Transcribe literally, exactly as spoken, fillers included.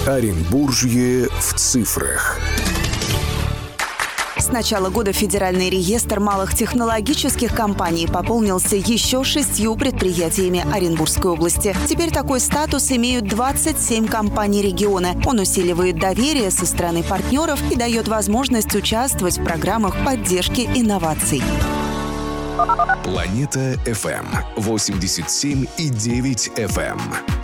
Оренбуржье в цифрах. С начала года Федеральный реестр малых технологических компаний пополнился еще шестью предприятиями Оренбургской области. Теперь такой статус имеют двадцать семь компаний региона. Он усиливает доверие со стороны партнеров и дает возможность участвовать в программах поддержки инноваций. Планета эф эм восемьдесят семь и девять эф эм.